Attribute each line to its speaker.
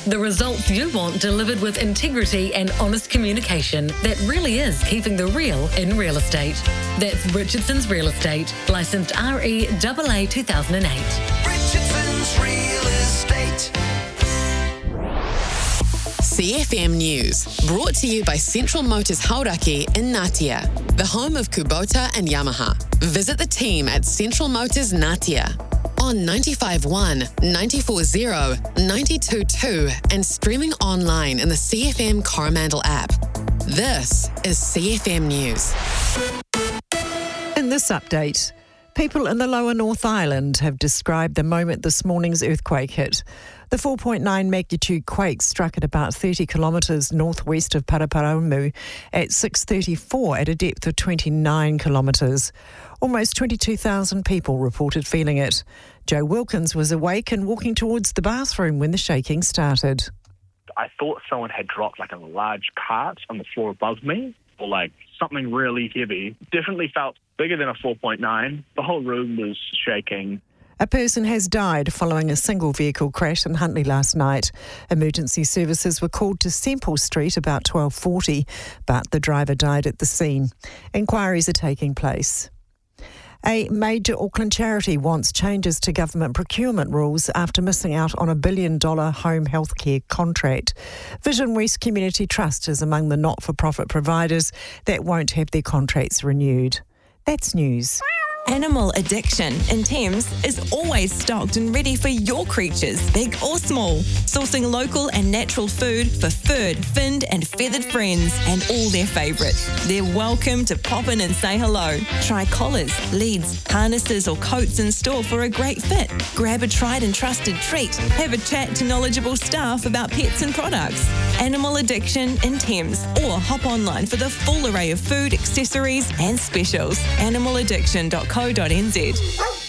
Speaker 1: The results you want delivered with integrity and honest communication that really is keeping the real in real estate. That's Richardson's Real Estate, licensed REAA 2008.
Speaker 2: Richardson's Real Estate.
Speaker 3: CFM News, brought to you by Central Motors Hauraki in Ngatea, the home of Kubota and Yamaha. Visit the team at Central Motors Ngatea on 95.1, 94.0, 92.2 and streaming online in the CFM Coromandel app. This is CFM News.
Speaker 4: In this update, people in the lower North Island have described the moment this morning's earthquake hit. The 4.9 magnitude quake struck at about 30 kilometres northwest of Paraparaumu at 6:34 at a depth of 29 kilometres. Almost 22,000 people reported feeling it. Joe Wilkins was awake and walking towards the bathroom when the shaking started.
Speaker 5: I thought someone had dropped like a large cart on the floor above me, or like something really heavy. Definitely felt bigger than a 4.9. The whole room was shaking.
Speaker 4: A person has died following a single vehicle crash in Huntly last night. Emergency services were called to Semple Street about 12:40, but the driver died at the scene. Inquiries are taking place. A major Auckland charity wants changes to government procurement rules after missing out on $1 billion home healthcare contract. Vision West Community Trust is among the not-for-profit providers that won't have their contracts renewed. That's news.
Speaker 6: Animal Addiction in Thames is always stocked and ready for your creatures, big or small. Sourcing local and natural food for furred, finned and feathered friends and all their favourites. They're welcome to pop in and say hello. Try collars, leads, harnesses or coats in store for a great fit. Grab a tried and trusted treat. Have a chat to knowledgeable staff about pets and products. Animal Addiction in Thames, or hop online for the full array of food, accessories and specials. Animaladdiction.co.nz.